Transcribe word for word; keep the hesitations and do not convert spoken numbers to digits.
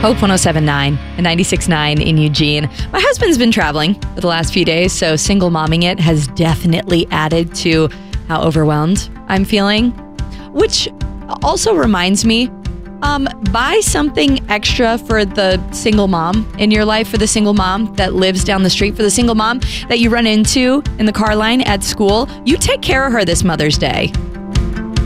Hope one oh seven point nine and ninety-six point nine in Eugene. My husband's been traveling for the last few days, so single momming it has definitely added to how overwhelmed I'm feeling. Which also reminds me, um, buy something extra for the single mom in your life, for the single mom that lives down the street, for the single mom that you run into in the car line at school. You take care of her this Mother's Day.